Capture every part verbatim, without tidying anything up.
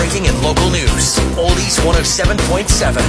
breaking and local news. Oldies one oh seven point seven.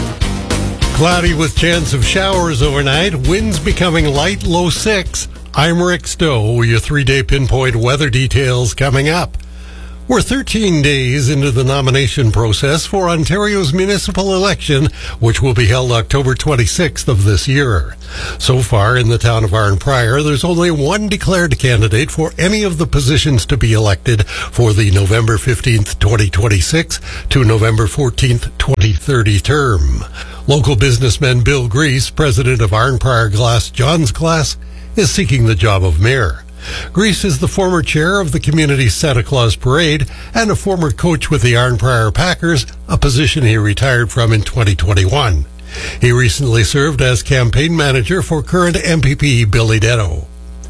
Cloudy with chance of showers overnight. Winds becoming light, low six. I'm Rick Stowe. Your three-day pinpoint weather details coming up. We're thirteen days into the nomination process for Ontario's municipal election, which will be held October twenty-sixth of this year. So far, in the town of Arnprior, there's only one declared candidate for any of the positions to be elected for the November fifteenth, twenty twenty-six to November fourteenth, twenty thirty term. Local businessman Bill Grease, president of Arnprior Glass Johns Glass, is seeking the job of mayor. Grease is the former chair of the community's Santa Claus Parade and a former coach with the Arnprior Packers, a position he retired from in twenty twenty-one. He recently served as campaign manager for current M P P Billy Detto.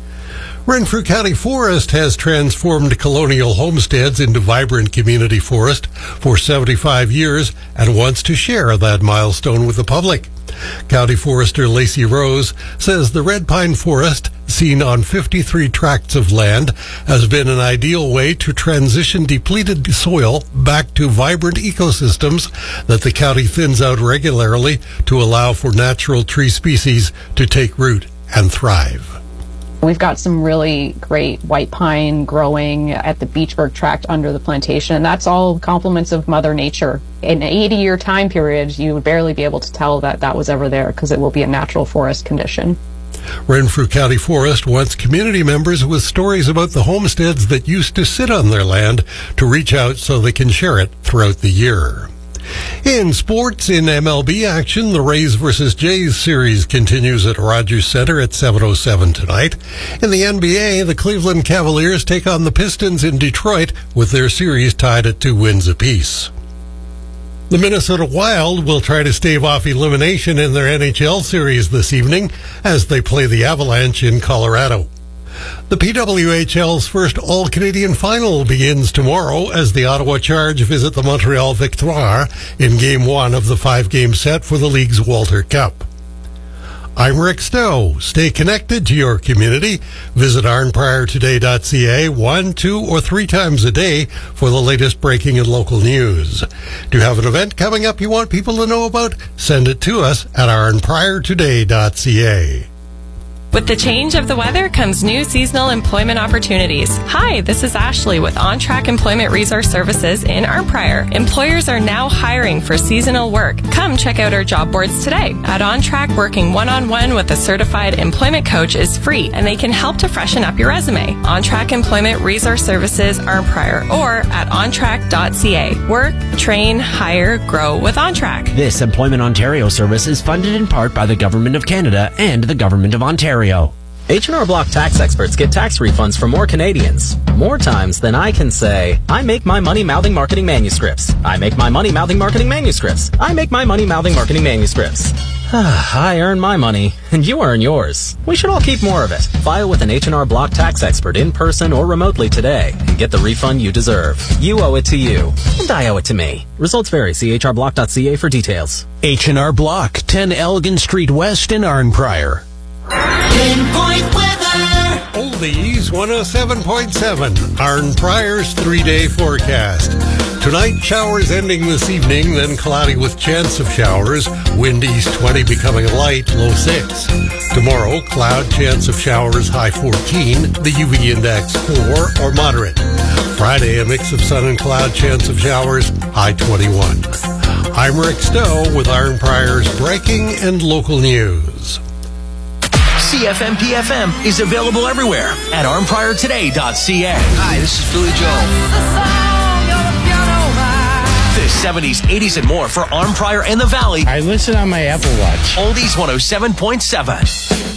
Renfrew County Forest has transformed colonial homesteads into vibrant community forest for seventy-five years and wants to share that milestone with the public. County Forester Lacey Rose says the red pine forest, seen on fifty-three tracts of land, has been an ideal way to transition depleted soil back to vibrant ecosystems that the county thins out regularly to allow for natural tree species to take root and thrive. We've got some really great white pine growing at the Beechburg tract under the plantation, and that's all compliments of Mother Nature. In an eighty-year time period, you would barely be able to tell that that was ever there because it will be a natural forest condition. Renfrew County Forest wants community members with stories about the homesteads that used to sit on their land to reach out so they can share it throughout the year. In sports, in M L B action, the Rays versus Jays series continues at Rogers Center at seven oh seven tonight. In the N B A, the Cleveland Cavaliers take on the Pistons in Detroit with their series tied at two wins apiece. The Minnesota Wild will try to stave off elimination in their N H L series this evening as they play the Avalanche in Colorado. The P W H L's first All-Canadian final begins tomorrow as the Ottawa Charge visit the Montreal Victoire in Game one of the five-game set for the league's Walter Cup. I'm Rick Stowe. Stay connected to your community. Visit arnprior today dot c a one, two, or three times a day for the latest breaking and local news. Do you have an event coming up you want people to know about? Send it to us at arnprior today dot c a. With the change of the weather comes new seasonal employment opportunities. Hi, this is Ashley with OnTrack Employment Resource Services in Arnprior. Employers are now hiring for seasonal work. Come check out our job boards today. At OnTrack, working one-on-one with a certified employment coach is free, and they can help to freshen up your resume. OnTrack Employment Resource Services Arnprior or at on track dot c a. Work, train, hire, grow with OnTrack. This Employment Ontario service is funded in part by the Government of Canada and the Government of Ontario. H and R Block tax experts get tax refunds for more Canadians. More times than I can say, I make my money mouthing marketing manuscripts. I make my money mouthing marketing manuscripts. I make my money mouthing marketing manuscripts. I earn my money, and you earn yours. We should all keep more of it. File with an H and R Block tax expert in person or remotely today and get the refund you deserve. You owe it to you, and I owe it to me. Results vary. See h r block dot c a for details. H and R Block, ten Elgin Street West in Arnprior. Pinpoint weather. Oldies one oh seven point seven, Arnprior's three-day forecast. Tonight, showers ending this evening, then cloudy with chance of showers. Wind east twenty becoming light, low six. Tomorrow, cloud, chance of showers, high fourteen. The U V index four or moderate. Friday, a mix of sun and cloud, chance of showers, high twenty-one. I'm Rick Stowe with Arnprior's breaking and local news. C F M P F M is available everywhere at arnprior today dot c a. Hi, this is Billy Joel. The seventies, eighties, and more for Arnprior and the Valley. I listen on my Apple Watch. Oldies one oh seven point seven.